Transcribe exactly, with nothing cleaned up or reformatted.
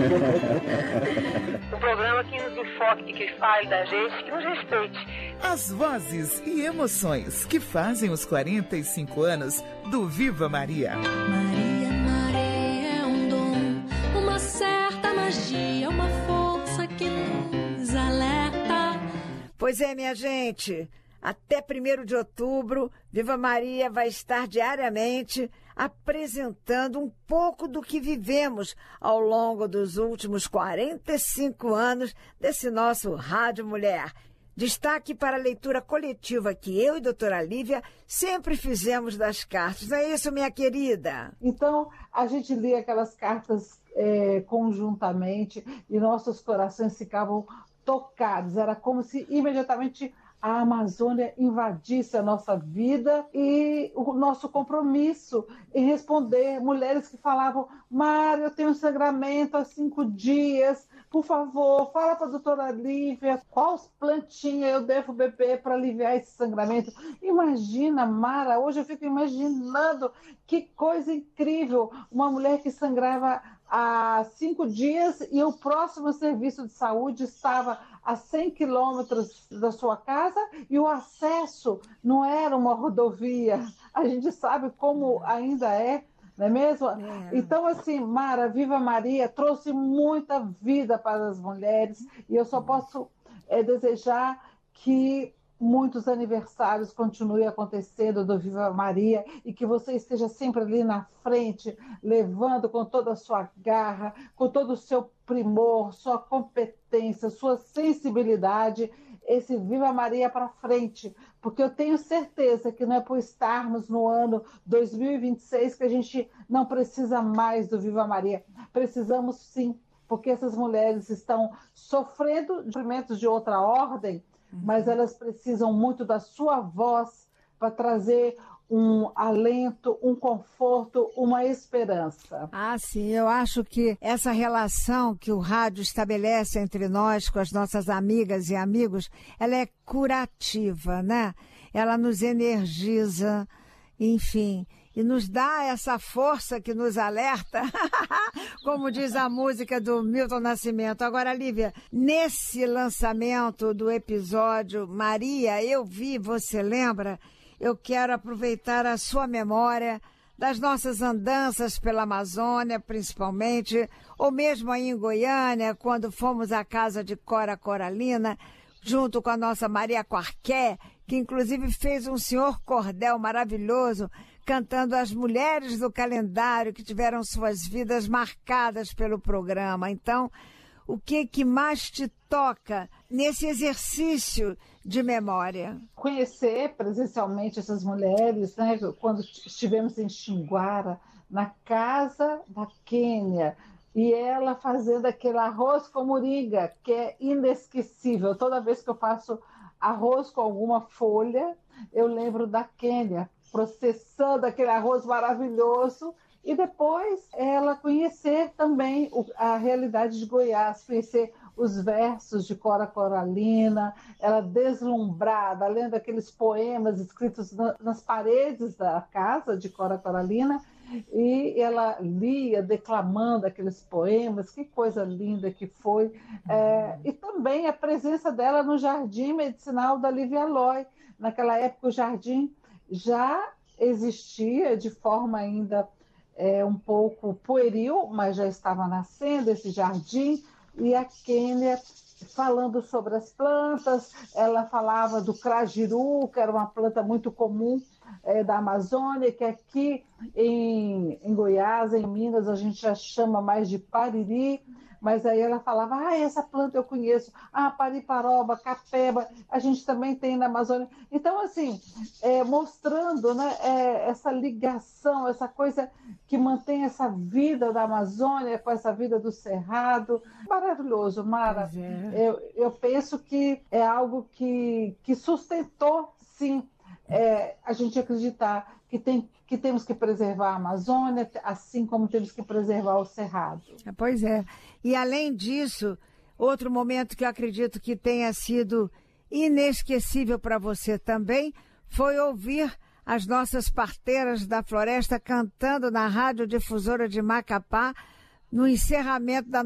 Um programa que nos enfoque, que fale da gente, que nos respeite. As vozes e emoções que fazem os quarenta e cinco anos do Viva Maria. Maria, Maria é um dom, uma certa magia, uma força que nos alerta. Pois é, minha gente, até primeiro de outubro, Viva Maria vai estar diariamente apresentando um pouco do que vivemos ao longo dos últimos quarenta e cinco anos desse nosso Rádio Mulher. Destaque para a leitura coletiva que eu e a doutora Lívia sempre fizemos das cartas. Não é isso, minha querida? Então, a gente lia aquelas cartas é, conjuntamente e nossos corações ficavam tocados. Era como se imediatamente a Amazônia invadisse a nossa vida e o nosso compromisso em responder. Mulheres que falavam: Mara, eu tenho um sangramento há cinco dias, por favor, fala para a doutora Lívia qual plantinha eu devo beber para aliviar esse sangramento. Imagina, Mara, hoje eu fico imaginando que coisa incrível, uma mulher que sangrava há cinco dias e o próximo serviço de saúde estava a cem quilômetros da sua casa e o acesso não era uma rodovia. A gente sabe como ainda é, não é mesmo? É. Então, assim, Mara, Viva Maria trouxe muita vida para as mulheres e eu só posso é, desejar que muitos aniversários continuem acontecendo do Viva Maria e que você esteja sempre ali na frente, levando com toda a sua garra, com todo o seu primor, sua competência, sua sensibilidade, esse Viva Maria para frente, porque eu tenho certeza que não é por estarmos no ano dois mil e vinte e seis que a gente não precisa mais do Viva Maria. Precisamos sim, porque essas mulheres estão sofrendo sofrimentos de outra ordem, mas elas precisam muito da sua voz para trazer um alento, um conforto, uma esperança. Ah, sim, eu acho que essa relação que o rádio estabelece entre nós, com as nossas amigas e amigos, ela é curativa, né? Ela nos energiza, enfim, e nos dá essa força que nos alerta, como diz a música do Milton Nascimento. Agora, Lívia, nesse lançamento do episódio Maria, eu vi, você lembra? Eu quero aproveitar a sua memória das nossas andanças pela Amazônia, principalmente, ou mesmo aí em Goiânia, quando fomos à casa de Cora Coralina, junto com a nossa Maria Quarqué, que inclusive fez um senhor cordel maravilhoso, cantando as mulheres do calendário que tiveram suas vidas marcadas pelo programa. Então, o que, que mais te toca nesse exercício de memória? Conhecer presencialmente essas mulheres, né? Quando estivemos em Xinguara, na casa da Quênia, e ela fazendo aquele arroz com moringa, que é inesquecível. Toda vez que eu faço arroz com alguma folha, eu lembro da Quênia, processando aquele arroz maravilhoso, e depois ela conhecer também a realidade de Goiás, conhecer os versos de Cora Coralina, ela deslumbrada, lendo aqueles poemas escritos na, nas paredes da casa de Cora Coralina, e ela lia, declamando aqueles poemas, que coisa linda que foi. Uhum. É, e também a presença dela no Jardim Medicinal da Lívia Loi. Naquela época o jardim já existia de forma ainda é, um pouco pueril, mas já estava nascendo esse jardim, e a Quênia falando sobre as plantas, ela falava do crajiru, que era uma planta muito comum é, da Amazônia, que aqui em, em Goiás, em Minas, a gente já chama mais de pariri, mas aí ela falava, ah, essa planta eu conheço, ah, pariparoba, capeba, a gente também tem na Amazônia. Então, assim, é, mostrando, né, é, essa ligação, essa coisa que mantém essa vida da Amazônia com essa vida do Cerrado. Maravilhoso, Mara. É. Eu, eu penso que é algo que, que sustentou, sim, é, a gente acreditar que, tem, que temos que preservar a Amazônia, assim como temos que preservar o Cerrado. Pois é. E além disso, outro momento que eu acredito que tenha sido inesquecível para você também foi ouvir as nossas parteiras da floresta cantando na Rádio Difusora de Macapá no encerramento da